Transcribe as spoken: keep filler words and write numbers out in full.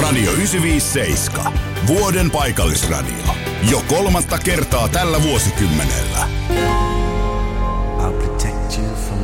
Radio yhdeksänsataaviisikymmentäseitsemän. Vuoden paikallisradio. Jo kolmatta kertaa tällä vuosikymmenellä.